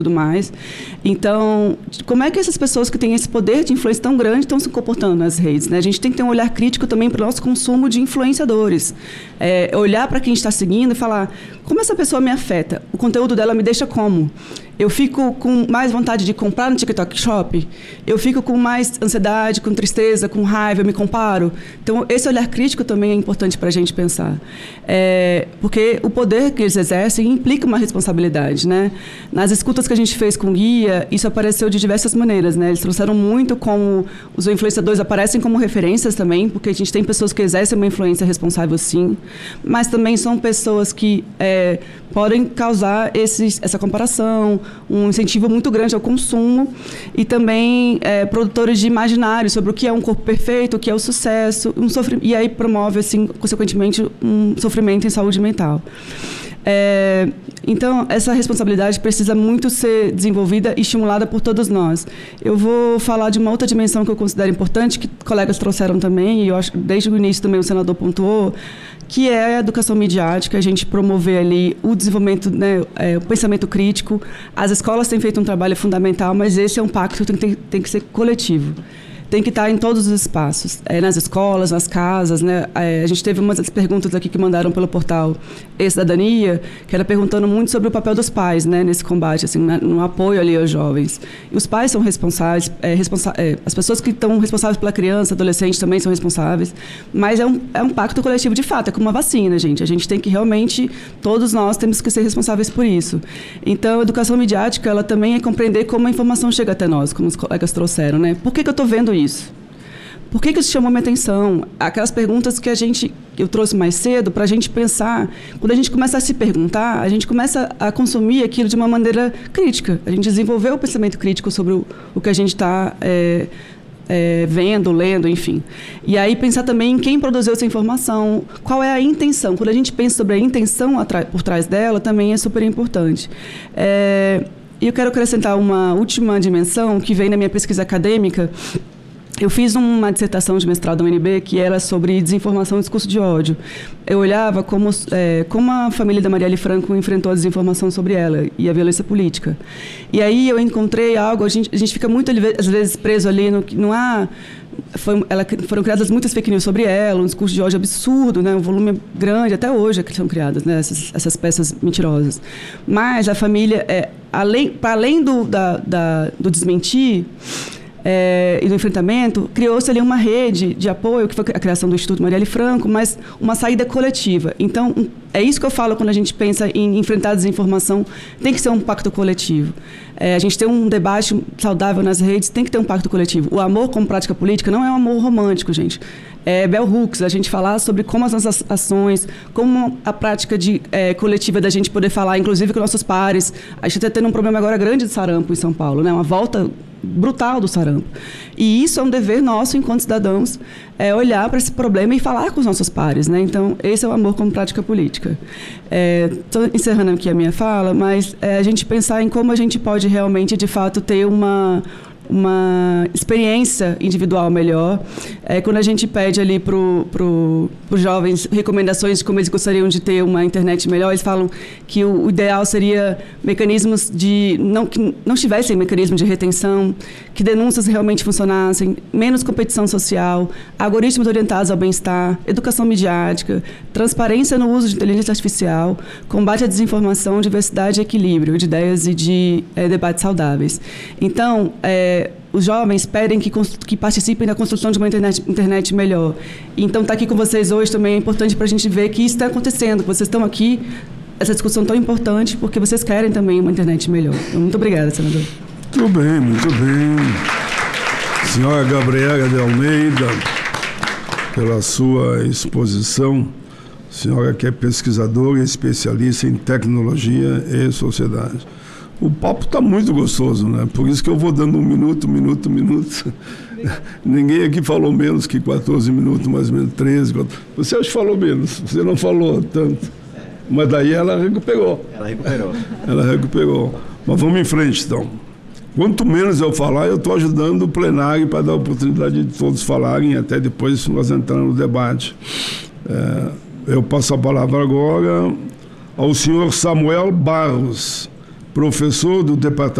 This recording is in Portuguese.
tudo mais. Então, como é que essas pessoas que têm esse poder de influência tão grande estão se comportando nas redes, né? A gente tem que ter um olhar crítico também para o nosso consumo de influenciadores. Olhar para quem está seguindo e falar, como essa pessoa me afeta? O conteúdo dela me deixa como? Eu fico com mais vontade de comprar no TikTok Shop? Eu fico com mais ansiedade, com tristeza, com raiva, eu me comparo? Então, esse olhar crítico também é importante para a gente pensar. Porque o poder que eles exercem implica uma responsabilidade, né? Nas escutas que a gente fez com o Guia, isso apareceu de diversas maneiras, né? Eles trouxeram muito como os influenciadores aparecem como referências também, porque a gente tem pessoas que exercem uma influência responsável, sim, mas também são pessoas que podem causar essa comparação, um incentivo muito grande ao consumo e também produtores de imaginário sobre o que é um corpo perfeito, o que é o sucesso, e aí promove, assim, consequentemente, um sofrimento em saúde mental. Então, essa responsabilidade precisa muito ser desenvolvida e estimulada por todos nós. Eu vou falar de uma outra dimensão que eu considero importante, que colegas trouxeram também, e eu acho que desde o início também o senador pontuou, que é a educação midiática, a gente promover ali o desenvolvimento, né, o pensamento crítico. As escolas têm feito um trabalho fundamental, mas esse é um pacto que tem que ser coletivo. Tem que estar em todos os espaços, nas escolas, nas casas, né? A gente teve umas perguntas aqui que mandaram pelo portal E-Cidadania, que era perguntando muito sobre o papel dos pais, né, nesse combate, assim, no apoio ali aos jovens. E os pais são responsáveis, as pessoas que estão responsáveis pela criança, adolescente também são responsáveis, mas é um pacto coletivo de fato, é como uma vacina, gente. A gente tem que realmente, todos nós temos que ser responsáveis por isso. Então, a educação midiática, ela também é compreender como a informação chega até nós, como os colegas trouxeram, né? Por que eu estou vendo isso? Por que isso chamou minha atenção? Aquelas perguntas que eu trouxe mais cedo para a gente pensar. Quando a gente começa a se perguntar, a gente começa a consumir aquilo de uma maneira crítica. A gente desenvolveu o pensamento crítico sobre o que a gente está vendo, lendo, enfim. E aí pensar também em quem produziu essa informação, qual é a intenção. Quando a gente pensa sobre a intenção por trás dela, também é super importante. E eu quero acrescentar uma última dimensão que vem na minha pesquisa acadêmica. Eu fiz uma dissertação de mestrado da UNB que era sobre desinformação e discurso de ódio. Eu olhava como a família da Marielle Franco enfrentou a desinformação sobre ela e a violência política. E aí eu encontrei algo, a gente fica muito, às vezes, preso ali no que não há... Foram criadas muitas fake news sobre ela, um discurso de ódio absurdo, né, um volume grande, até hoje é que são criadas, né, essas peças mentirosas. Mas a família, para além do desmentir... e do enfrentamento, criou-se ali uma rede de apoio, que foi a criação do Instituto Marielle Franco, mas uma saída coletiva. Então, é isso que eu falo quando a gente pensa em enfrentar a desinformação, tem que ser um pacto coletivo. A gente tem um debate saudável nas redes, tem que ter um pacto coletivo. O amor como prática política não é um amor romântico, gente. Bell Hooks, a gente falar sobre como as nossas ações, como a prática coletiva da gente poder falar, inclusive com nossos pares. A gente está tendo um problema agora grande de sarampo em São Paulo, né? Uma volta brutal do sarampo. E isso é um dever nosso, enquanto cidadãos, olhar para esse problema e falar com os nossos pares, né? Então, esse é o amor como prática política. Estou encerrando aqui a minha fala, mas a gente pensar em como a gente pode realmente, de fato, ter uma experiência individual melhor. Quando a gente pede ali para os jovens recomendações de como eles gostariam de ter uma internet melhor, eles falam que o ideal seria mecanismos que não tivessem mecanismo de retenção, que denúncias realmente funcionassem, menos competição social, algoritmos orientados ao bem-estar, educação midiática, transparência no uso de inteligência artificial, combate à desinformação, diversidade e equilíbrio de ideias e de debates saudáveis. Então, os jovens pedem que participem da construção de uma internet melhor. Então, estar aqui com vocês hoje também é importante para a gente ver que isso está acontecendo, que vocês estão aqui, essa discussão tão importante, porque vocês querem também uma internet melhor. Então, muito obrigada, senador. Muito bem, muito bem. Senhora Gabriela de Almeida, pela sua exposição. Senhora que é pesquisadora e especialista em tecnologia e sociedade. O papo está muito gostoso, né? Por isso que eu vou dando um minuto. Ninguém aqui falou menos que 14 minutos, mais ou menos 13. 14. Você acha que falou menos, você não falou tanto. Mas daí ela recuperou. Ela recuperou. Mas vamos em frente, então. Quanto menos eu falar, eu estou ajudando o plenário para dar a oportunidade de todos falarem, até depois nós entramos no debate. Eu passo a palavra agora ao senhor Samuel Barros, professor do departamento